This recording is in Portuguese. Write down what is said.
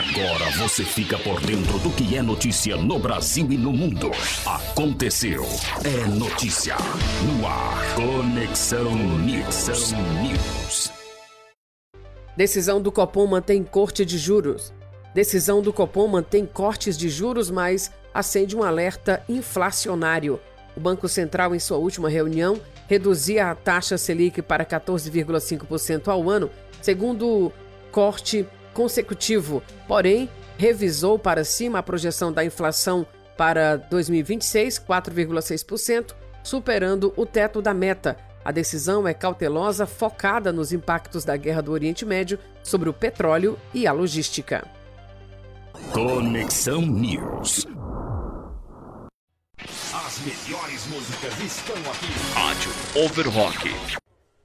Agora você fica por dentro do que é notícia no Brasil e no mundo. Aconteceu. É notícia. No ar. Conexão News. Decisão do Copom mantém corte de juros. Decisão do Copom mantém cortes de juros, mas acende um alerta inflacionário. O Banco Central, em sua última reunião, reduzia a taxa Selic para 14,5% ao ano, segundo corte consecutivo. Porém, revisou para cima a projeção da inflação para 2026, 4,6%, superando o teto da meta. A decisão é cautelosa, focada nos impactos da guerra do Oriente Médio sobre o petróleo e a logística. Conexão News. As melhores músicas estão aqui. Rádio Overrock.